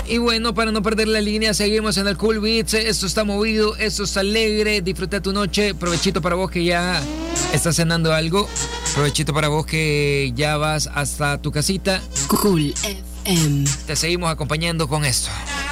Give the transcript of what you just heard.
Y bueno, para no perder la línea, seguimos en el Cool Beats. Esto está movido, esto está alegre. Disfruta tu noche. Provechito para vos que ya estás cenando algo. Provechito para vos que ya vas hasta tu casita. Cool FM. Te seguimos acompañando con esto.